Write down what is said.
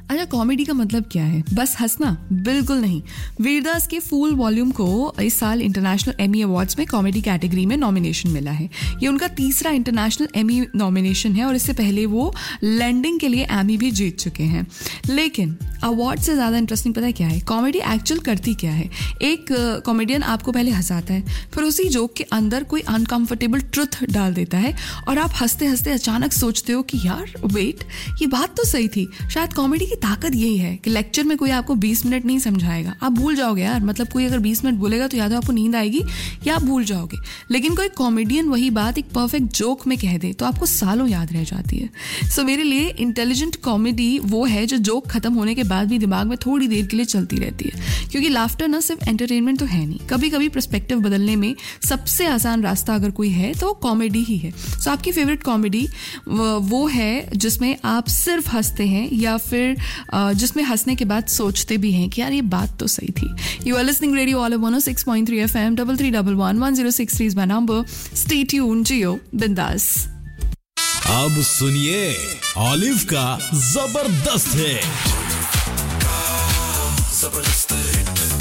अच्छा, कॉमेडी का मतलब क्या है? बस हंसना? बिल्कुल नहीं। वीरदास के फूल वॉल्यूम को इस साल इंटरनेशनल एमी अवार्ड्स में कॉमेडी कैटेगरी में नॉमिनेशन मिला है। ये उनका तीसरा इंटरनेशनल एमी नॉमिनेशन है और इससे पहले वो लैंडिंग के लिए एमी भी जीत चुके हैं। लेकिन अवार्ड से ज़्यादा इंटरेस्टिंग पता है क्या है? कॉमेडी एक्चुअल करती क्या है? एक कॉमेडियन आपको पहले हंसाता है, फिर उसी जोक के अंदर कोई अनकंफर्टेबल ट्रुथ डाल देता है और आप हंसते हंसते अचानक सोचते हो कि यार वेट, ये बात तो सही थी। शायद कॉमेडी की ताकत यही है कि लेक्चर में कोई आपको 20 मिनट नहीं समझाएगा, आप भूल जाओगे यार। मतलब कोई अगर 20 मिनट बोलेगा तो या तो आपको नींद आएगी या आप भूल जाओगे। लेकिन कोई कॉमेडियन वही बात एक परफेक्ट जोक में कह दे तो आपको सालों याद रह जाती है। सो मेरे लिए इंटेलिजेंट कॉमेडी वो है जो जोक खत्म होने के बाद भी दिमाग में थोड़ी देर के लिए चलती रहती है, क्योंकि लाफ्टर ना सिर्फ एंटरटेनमेंट तो है नहीं, कभी कभी पर्सपेक्टिव बदलने में सबसे आसान रास्ता अगर कोई है तो कॉमेडी ही है। सो आपकी फेवरेट कॉमेडी वो है जिसमें आप सिर्फ हंसते हैं या फिर जिसमें हंसने के बाद सोचते भी हैं कि यार ये बात तो सही थी। You are listening radio all 106.3 FM 33111063 is my number. Stay tuned, जियो बिंदास। अब सुनिए ऑलिव का जबरदस्त हिट।